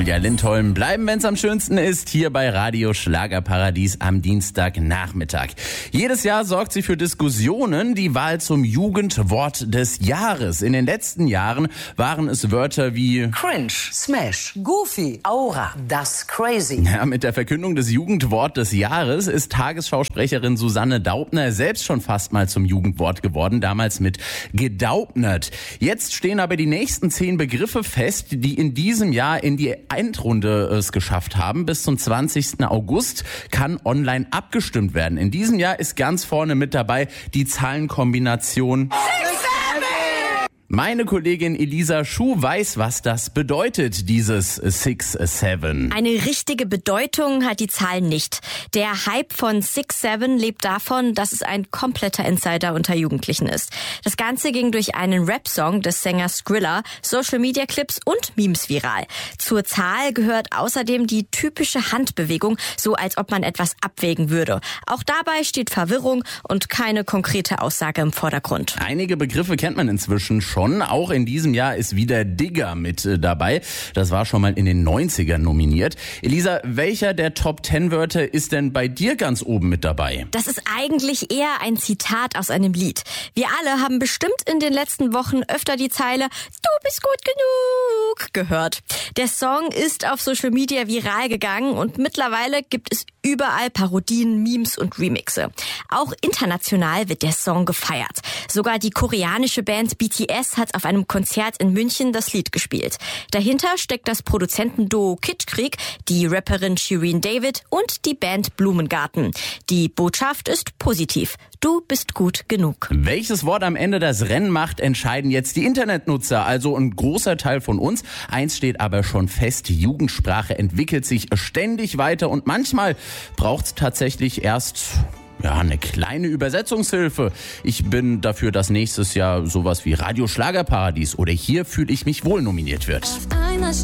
Julia Lindholm. Bleiben, wenn's am schönsten ist, hier bei Radio Schlagerparadies am Dienstagnachmittag. Jedes Jahr sorgt sie für Diskussionen, die Wahl zum Jugendwort des Jahres. In den letzten Jahren waren es Wörter wie Cringe, Smash, Goofy, Aura, das Crazy. Ja, mit der Verkündung des Jugendwort des Jahres ist Tagesschausprecherin Susanne Daubner selbst schon fast mal zum Jugendwort geworden, damals mit gedaubnert. Jetzt stehen aber die nächsten 10 Begriffe fest, die in diesem Jahr in die Endrunde es geschafft haben. Bis zum 20. August kann online abgestimmt werden. In diesem Jahr ist ganz vorne mit dabei die Zahlenkombination. Meine Kollegin Elisa Schuh weiß, was das bedeutet, dieses 6-7. Eine richtige Bedeutung hat die Zahl nicht. Der Hype von 6-7 lebt davon, dass es ein kompletter Insider unter Jugendlichen ist. Das Ganze ging durch einen Rap-Song des Sängers Skrilla, Social-Media-Clips und Memes viral. Zur Zahl gehört außerdem die typische Handbewegung, so als ob man etwas abwägen würde. Auch dabei steht Verwirrung und keine konkrete Aussage im Vordergrund. Einige Begriffe kennt man inzwischen schon. Auch in diesem Jahr ist wieder Digger mit dabei. Das war schon mal in den 90ern nominiert. Elisa, welcher der Top 10 Wörter ist denn bei dir ganz oben mit dabei? Das ist eigentlich eher ein Zitat aus einem Lied. Wir alle haben bestimmt in den letzten Wochen öfter die Zeile "Du bist gut genug" gehört. Der Song ist auf Social Media viral gegangen und mittlerweile gibt es überall Parodien, Memes und Remixe. Auch international wird der Song gefeiert. Sogar die koreanische Band BTS hat auf einem Konzert in München das Lied gespielt. Dahinter steckt das Produzentenduo Kid Creek, die Rapperin Shirin David und die Band Blumengarten. Die Botschaft ist positiv. Du bist gut genug. Welches Wort am Ende das Rennen macht, entscheiden jetzt die Internetnutzer, also ein großer Teil von uns. Eins steht aber schon fest, die Jugendsprache entwickelt sich ständig weiter und manchmal braucht es tatsächlich erst eine kleine Übersetzungshilfe. Ich bin dafür, dass nächstes Jahr sowas wie Radio Schlagerparadies oder Hier fühle ich mich wohl nominiert wird.